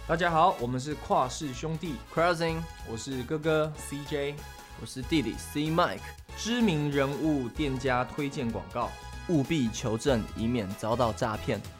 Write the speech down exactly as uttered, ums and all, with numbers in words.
大家好，我们是跨世兄弟 Crossing， 我是哥哥 C J， 我是弟弟 C Mike。 知名人物店家推荐广告， 务必求证，以免遭到诈骗。